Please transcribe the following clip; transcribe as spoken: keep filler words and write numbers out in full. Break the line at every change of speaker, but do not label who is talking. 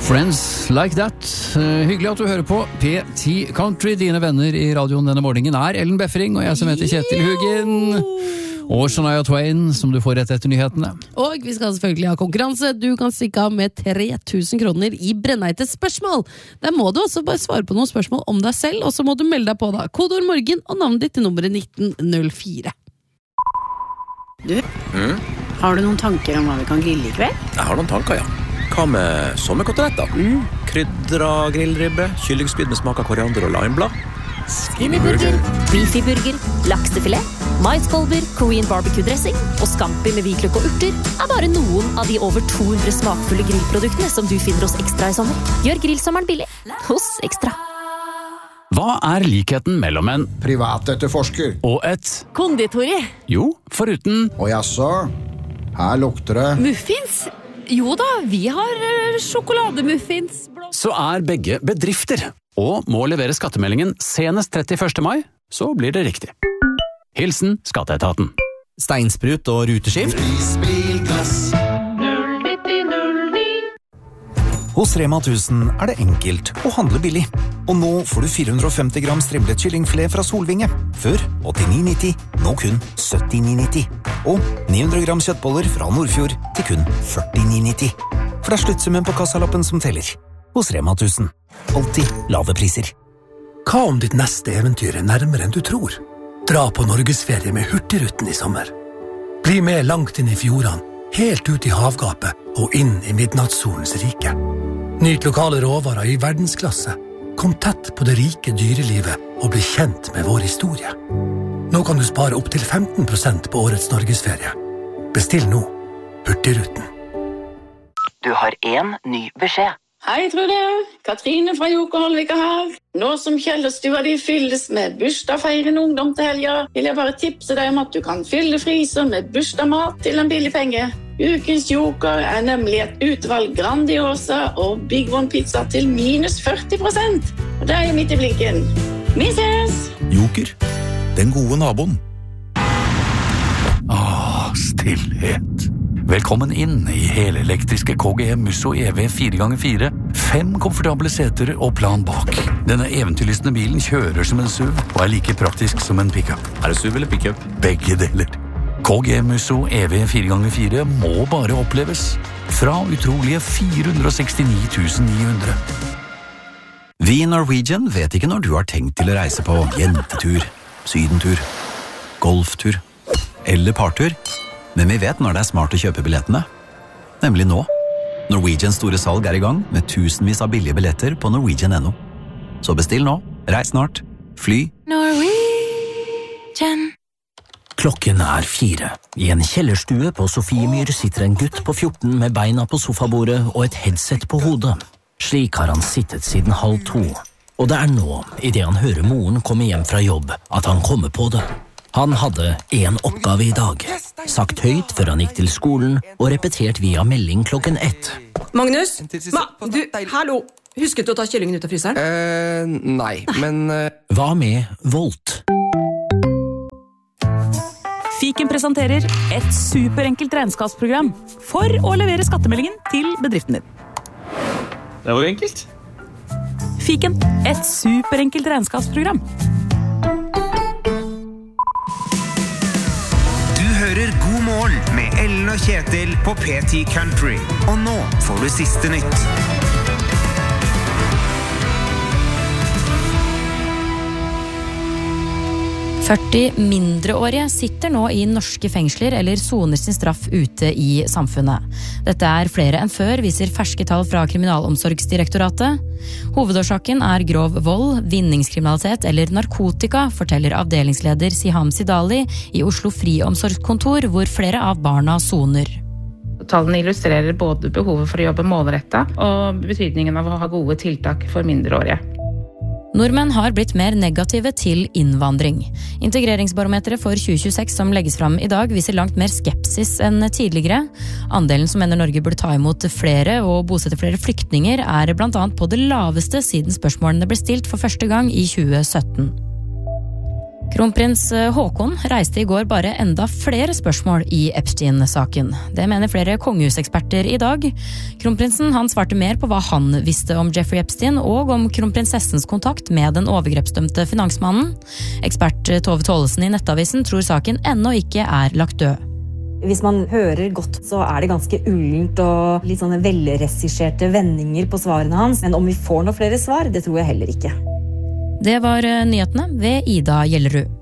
Friends Like That. Uh, hyggelig at du hører på P ti Country. Dine venner i radioen denne morgenen er Ellen Beffring og jeg som heter Kjetil Hugin. Og Shania Twain, som du får rett etter nyhetene.
Og vi skal selvfølgelig ha konkurranse. Du kan stikke av med tre tusen kroner i Brennheite spørsmål. Der må du også bare svare på noen spørsmål om deg selv, og så må du melde deg på da. Kodeord morgen og navnet ditt til nummeret nitten null fire.
Du, mm? Har du noen tanker om hva vi kan grille i kveld?
Jeg har noen tanker, ja. Hva med sommerkoteletter? Mm. Krydra grillribbe, kyllingspyd med smak av koriander og limeblad.
Skinnyburger, beefyburger, laksefilet, maiskolber, Korean barbecue-dressing og scampi med hvitløk og urter er bare noen av de over to hundre smakfulle grillproduktene som du finner hos Ekstra i sommer. Gjør grillsommeren billig hos Ekstra.
Hva er likheten mellom en
privatetterforsker
og et
konditori?
Jo, foruten
og jaså, her lukter det
Muffins? Jo da, vi har sjokolademuffins.
Så er begge bedrifter og må levere skattemeldingen senest trettiførste mai, så blir det riktig. Hilsen Skatteetaten.
Steinsprut og ruteskift. Hos Rema tusen er det enkelt å handle billig. Og nå får du fire hundre og femti gram strimlet kyllingfilet fra Solvinge. Før åttini nitti, nå kun syttini nitti. Og ni hundre gram kjøttboller fra Nordfjord til kun førtini nitti. For det er sluttsummen på kassalappen som teller. Hos Rema tusen. Alltid lave priser.
Hva om ditt neste eventyr er nærmere enn du tror? Dra på Norgesferie med Hurtigruten i sommer. Bli med langt inn i fjordene, helt ut i havgapet og inn i midnattssolens rike. Nyt lokale råvarer i verdensklasse. Kom tett på det rike dyrelivet og bli kjent med vår historie. Nå kan du spare opp til femten prosent på årets Norgesferie. Bestill nå. Hurtigruten.
Du har en ny beskjed.
Hei, Trude. Katrine fra Joker Holvika her. Nå som Kjellerstua de fylles med bursdagsfeirende ungdom til helga, vil jeg bare tipse deg om at du kan fylle fryser med bursdagsmat til en billig penge. Ukens Joker er nemlig et utvalg Grandiosa og Big One pizza til minus førti prosent. Og det er jo midt i blinken. Vi ses!
Joker, den gode naboen.
Åh, stillhet. Velkommen inn i helelektriske K G M Musso E V fire ganger fire. Fem komfortable seter og plan bak. Denne eventyrlystne bilen kjører som en SUV og er like praktisk som en pickup.
Er det SUV eller pickup?
Begge deler. K G M Musso E V fire ganger fire må bare oppleves. Fra utrolige fire hundre og sekstini tusen ni hundre.
Vi i Norwegian vet ikke når du har tenkt til å reise på jentetur, sydentur, golftur eller partur. Men vi vet når det er smart å kjøpe billettene. Nemlig nå. Norwegians store salg er i gang med tusenvis av billige billetter på norwegian punktum no. Så bestill nå, reis snart, fly.
Norwegian.
Klokken er fire. I en kjellerstue på Sofiemyr sitter en gutt på fjorten med beina på sofabordet og et headset på hodet. Slik har han sittet siden halv to. Og det er nå, i det han hører moren komme hjem fra jobb, at han kommer på det. Han hadde en oppgave i dag, sagt høyt før han gikk til skolen og repetert via melding klokken ett.
Magnus, Ma, du, hallo, husket du å ta kyllingen ut av fryseren?
Eh, nei, men... Uh...
Hva med Volt?
Fiken presenterer et superenkelt regnskapsprogram for å levere skattemeldingen til bedriften din.
Det var enkelt.
Fiken, et superenkelt regnskapsprogram.
Hører God morgen med Ellen og Kjetil på P ti Country. Og nå får du siste nytt.
førti mindreårige sitter nå i norske fengsler eller soner sin straff ute i samfunnet. Dette er flere enn før, viser ferske tall fra Kriminalomsorgsdirektoratet. Hovedårsaken er grov vold, vinningskriminalitet eller narkotika, forteller avdelingsleder Siham Sidali i Oslo Friomsorgskontor, hvor flere av barna soner.
Tallene illustrerer både behovet for å jobbe målrettet og betydningen av å ha gode tiltak for mindreårige.
Nordmenn har blitt mer negative til innvandring. Integreringsbarometeret for tjue tjueseks som legges fram i dag viser langt mer skepsis enn tidligere. Andelen som mener Norge burde ta imot flere og bosette flere flyktninger er blant annet på det laveste siden spørsmålene ble stilt for første gang i tjue sytten. Kronprins Håkon reiste i går bare enda flere spørsmål i Epstein-saken. Det mener flere kongehuseksperter i dag. Kronprinsen han svarte mer på hva han visste om Jeffrey Epstein og om kronprinsessens kontakt med den overgrepsdømte finansmannen. Ekspert Tove Tollesen i Nettavisen tror saken ennå ikke er lagt død.
Hvis man hører godt, så er det ganske ullent og litt sånne velregisserte vendinger på svarene hans. Men om vi får noen flere svar, det tror jeg heller ikke.
Det var nyhetene ved Ida Gjellerud.